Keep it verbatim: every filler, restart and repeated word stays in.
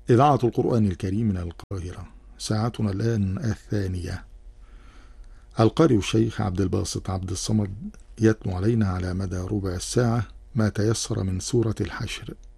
إذاعة القرآن الكريم من القاهرة. ساعتنا الآن الثانية. القارئ الشيخ عبد الباسط عبد الصمد يتلو علينا على مدى ربع الساعة ما تيسر من سورة الحشر